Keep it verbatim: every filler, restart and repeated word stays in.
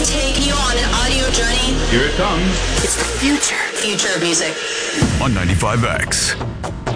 take you on an audio journey. Here it comes. It's the future. Future of music. On ninety-five X.